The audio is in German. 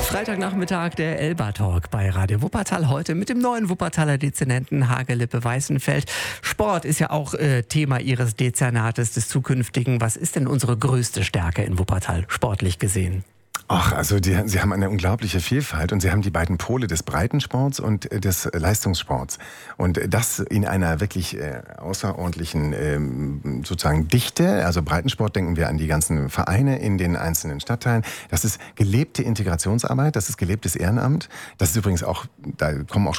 Freitagnachmittag, der Elba-Talk bei Radio Wuppertal. Heute mit dem neuen Wuppertaler Dezernenten Hagelippe Weißenfeld. Sport ist ja auch Thema Ihres Dezernates, des zukünftigen. Was ist denn unsere größte Stärke in Wuppertal, sportlich gesehen? Ach, also Sie haben eine unglaubliche Vielfalt und Sie haben die beiden Pole des Breitensports und des Leistungssports. Und das in einer wirklich außerordentlichen sozusagen Dichte. Also Breitensport, denken wir an die ganzen Vereine in den einzelnen Stadtteilen. Das ist gelebte Integrationsarbeit, das ist gelebtes Ehrenamt. Das ist übrigens auch, da kommen auch